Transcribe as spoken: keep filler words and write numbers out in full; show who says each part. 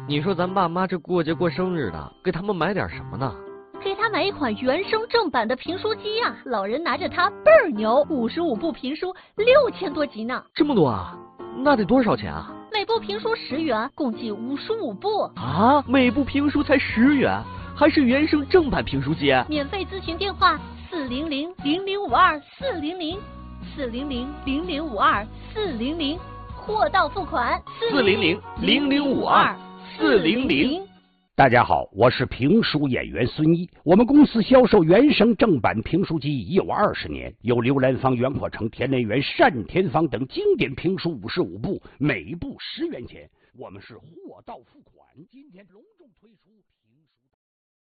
Speaker 1: 你说咱爸妈这过节过生日的，给他们买点什么呢？
Speaker 2: 给他买一款原声正版的评书机啊！老人拿着它倍儿牛，五十五部评书，六千多集呢。
Speaker 1: 这么多啊？那得多少钱啊？
Speaker 2: 每部评书十元，共计五十五部
Speaker 1: 啊！每部评书才十元，还是原声正版评书机？
Speaker 2: 免费咨询电话：四零零零零五二四零零四零零零零五二四零零，货到付款
Speaker 1: 四零零零零五二四零零。
Speaker 3: 大家好，我是评书演员孙一。我们公司销售原声正版评书机已有二十年，有刘兰芳、袁阔成、田连元、单田芳等经典评书五十五部，每部十元钱。我们是货到付款。今天隆重推出